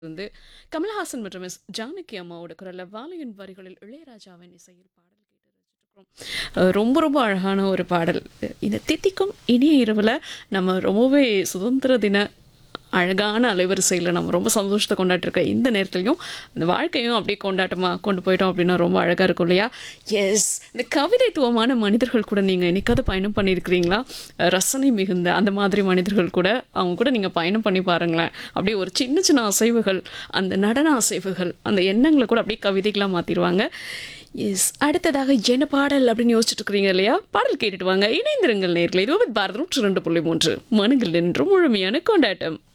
வந்து கமலஹாசன் மற்றும் எஸ் ஜானகி அம்மாவோட குரல்ல வாலியின் வரிகளில் இளையராஜாவின் இசையில் பாடல் கேட்டு ரசிச்சிருக்கிறோம். ரொம்ப ரொம்ப அழகான ஒரு பாடல். இந்த தித்திக்கும் இனிய இரவில் நம்ம ரொம்பவே சுதந்திர தின அழகான அலைவரிசையில் நம்ம ரொம்ப சந்தோஷத்தை கொண்டாடிருக்க இந்த நேரத்துலையும் இந்த வாழ்க்கையும் அப்படியே கொண்டாட்டமாக கொண்டு போயிட்டோம் அப்படின்னா ரொம்ப அழகாக இருக்கும் இல்லையா? எஸ், இந்த கவிதைத்துவமான மனிதர்கள் கூட நீங்கள் என்னைக்காவது பயணம் பண்ணியிருக்கிறீங்களா? ரசனை மிகுந்த அந்த மாதிரி மனிதர்கள் கூட அவங்க கூட நீங்கள் பயணம் பண்ணி பாருங்களேன். அப்படியே ஒரு சின்ன சின்ன அசைவுகள், அந்த நடன அசைவுகள், அந்த எண்ணங்களை கூட அப்படியே கவிதைகளாக மாற்றிடுவாங்க. எஸ், அடுத்ததாக என்ன பாடல் அப்படின்னு யோசிச்சுட்டு இருக்கிறீங்க இல்லையா? பாடல் கேட்டுட்டு வாங்க, இணைந்திருங்கள் நேர்களை. இது பாரதம் 2.3 மனங்கள் என்றும் முழுமையான கொண்டாட்டம்.